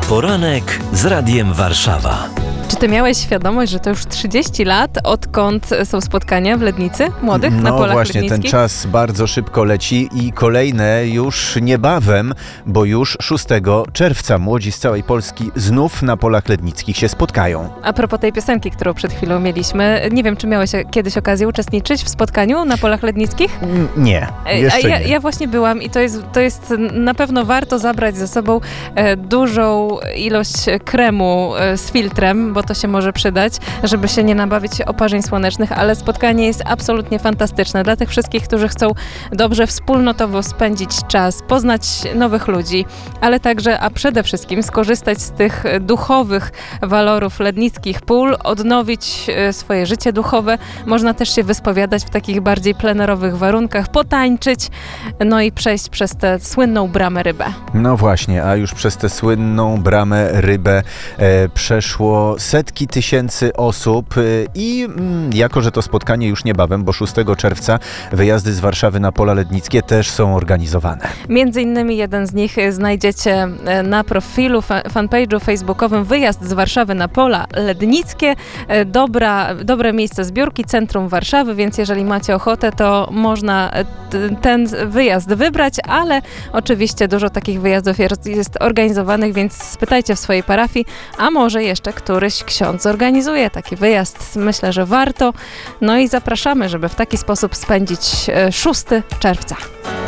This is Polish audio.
Poranek z Radiem Warszawa. Czy ty miałeś świadomość, że to już 30 lat, odkąd są spotkania w Lednicy młodych na polach właśnie, lednickich? ten czas bardzo szybko leci i kolejne już niebawem, bo już 6 czerwca młodzi z całej Polski znów na polach lednickich się spotkają. A propos tej piosenki, którą przed chwilą mieliśmy, nie wiem, czy miałeś kiedyś okazję uczestniczyć w spotkaniu na polach lednickich? Nie, jeszcze nie. Ja właśnie byłam i to jest na pewno warto zabrać ze sobą dużą ilość kremu z filtrem, bo to się może przydać, żeby się nie nabawić oparzeń słonecznych, ale spotkanie jest absolutnie fantastyczne. Dla tych wszystkich, którzy chcą dobrze wspólnotowo spędzić czas, poznać nowych ludzi, ale także, a przede wszystkim skorzystać z tych duchowych walorów lednickich pól, odnowić swoje życie duchowe. Można też się wyspowiadać w takich bardziej plenerowych warunkach, potańczyć, no i przejść przez tę słynną bramę rybę. No właśnie, a już przez tę słynną bramę rybę przeszło setki tysięcy osób i jako, że to spotkanie już niebawem, bo 6 czerwca wyjazdy z Warszawy na pola lednickie też są organizowane. Między innymi jeden z nich znajdziecie na profilu, fanpage'u facebookowym Wyjazd z Warszawy na pola lednickie. Dobre miejsce zbiórki, centrum Warszawy, więc jeżeli macie ochotę, to można ten wyjazd wybrać, ale oczywiście dużo takich wyjazdów jest organizowanych, więc spytajcie w swojej parafii, a może jeszcze któryś ksiądz zorganizuje taki wyjazd. Myślę, że warto. No i zapraszamy, żeby w taki sposób spędzić 6 czerwca.